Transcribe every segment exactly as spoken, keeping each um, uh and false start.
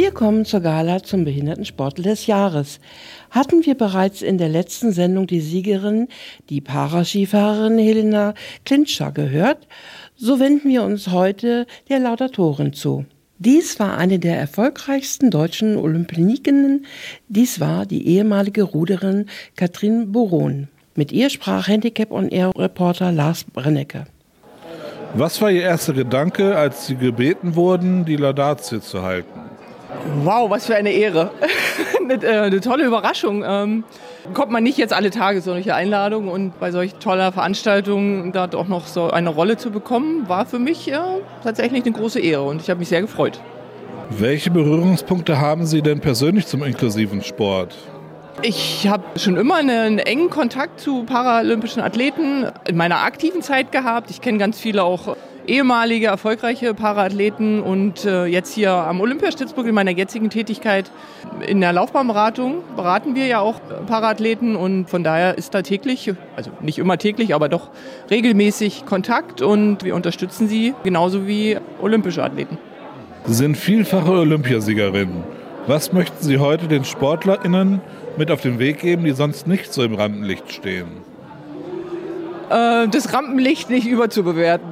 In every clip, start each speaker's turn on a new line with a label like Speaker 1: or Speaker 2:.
Speaker 1: Wir kommen zur Gala zum Behindertensportler des Jahres. Hatten wir bereits in der letzten Sendung die Siegerin, die Paraskifahrerin Helena Klintscher, gehört, so wenden wir uns heute der Laudatorin zu. Dies war eine der erfolgreichsten deutschen Olympionikinnen. Dies war die ehemalige Ruderin Katrin Boron. Mit ihr sprach Handicap-on-Air-Reporter Lars Brennecke.
Speaker 2: Was war Ihr erster Gedanke, als Sie gebeten wurden, die Laudatio zu halten?
Speaker 3: Wow, was für eine Ehre. eine, äh, eine tolle Überraschung. Ähm, kommt man nicht jetzt alle Tage solche Einladungen, und bei solch toller Veranstaltung da auch noch so eine Rolle zu bekommen, war für mich äh, tatsächlich eine große Ehre, und ich habe mich sehr gefreut.
Speaker 2: Welche Berührungspunkte haben Sie denn persönlich zum inklusiven Sport?
Speaker 3: Ich habe schon immer einen engen Kontakt zu paralympischen Athleten in meiner aktiven Zeit gehabt. Ich kenne ganz viele auch ehemalige, erfolgreiche Paraathleten, und äh, jetzt hier am Olympiastützpunkt in meiner jetzigen Tätigkeit in der Laufbahnberatung beraten wir ja auch Paraathleten, und von daher ist da täglich, also nicht immer täglich, aber doch regelmäßig Kontakt, und wir unterstützen sie genauso wie olympische Athleten.
Speaker 2: Sie sind vielfache Olympiasiegerin. Was möchten Sie heute den SportlerInnen mit auf den Weg geben, die sonst nicht so im Rampenlicht stehen?
Speaker 3: Äh, das Rampenlicht nicht überzubewerten.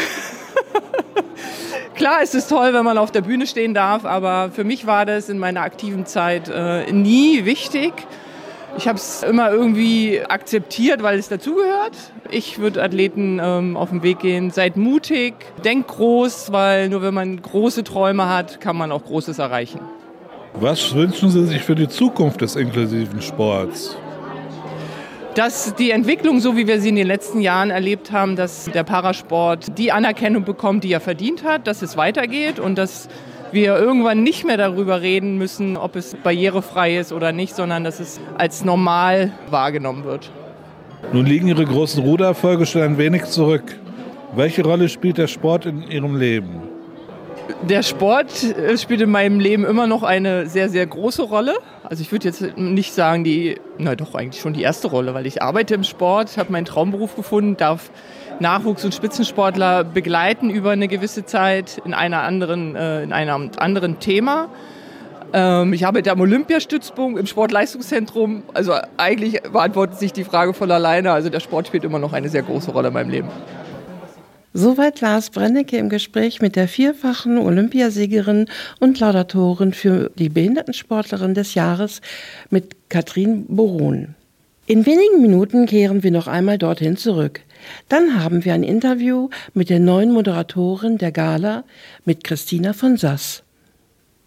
Speaker 3: Klar ist es toll, wenn man auf der Bühne stehen darf, aber für mich war das in meiner aktiven Zeit äh, nie wichtig. Ich habe es immer irgendwie akzeptiert, weil es dazugehört. Ich würde Athleten ähm, auf den Weg gehen: seid mutig, denkt groß, weil nur wenn man große Träume hat, kann man auch Großes erreichen.
Speaker 2: Was wünschen Sie sich für die Zukunft des inklusiven Sports?
Speaker 3: Dass die Entwicklung, so wie wir sie in den letzten Jahren erlebt haben, dass der Parasport die Anerkennung bekommt, die er verdient hat, dass es weitergeht und dass wir irgendwann nicht mehr darüber reden müssen, ob es barrierefrei ist oder nicht, sondern dass es als normal wahrgenommen wird.
Speaker 2: Nun liegen Ihre großen Rudererfolge schon ein wenig zurück. Welche Rolle spielt der Sport in Ihrem Leben?
Speaker 3: Der Sport spielt in meinem Leben immer noch eine sehr, sehr große Rolle. Also ich würde jetzt nicht sagen, die, na doch, eigentlich schon die erste Rolle, weil ich arbeite im Sport, habe meinen Traumberuf gefunden, darf Nachwuchs- und Spitzensportler begleiten über eine gewisse Zeit in, einer anderen, äh, in einem anderen Thema. Ähm, ich arbeite am Olympiastützpunkt, im Sportleistungszentrum. Also eigentlich beantwortet sich die Frage von alleine. Also der Sport spielt immer noch eine sehr große Rolle in meinem Leben.
Speaker 1: Soweit Lars Brennecke im Gespräch mit der vierfachen Olympiasiegerin und Laudatorin für die Behindertensportlerin des Jahres mit Katrin Boron. In wenigen Minuten kehren wir noch einmal dorthin zurück. Dann haben wir ein Interview mit der neuen Moderatorin der Gala, mit Christina von Sass.